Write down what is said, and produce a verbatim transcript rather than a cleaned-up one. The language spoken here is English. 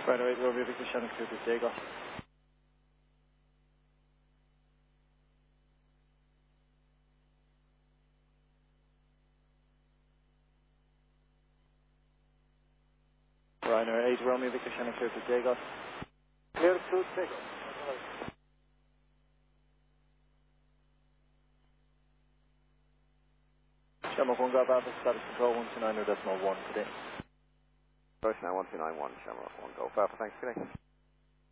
Ryanair eight Romeo Victor Shannon clear to Diego. Ryanair eight Romeo Victor Shannon clear to Diego. Clear to Diego. Shamrock one Golf Alpha, status control one two nine decimal one today. Personnel one two nine one, Shamrock one Golf Alpha, thanks, good day.